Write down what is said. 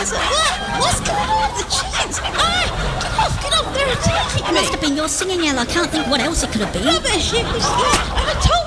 was what's going on with the chickens? Get off, they're attacking me. It must have been your singing, Elle. I can't think what else it could have been. Rubbish, it was, I told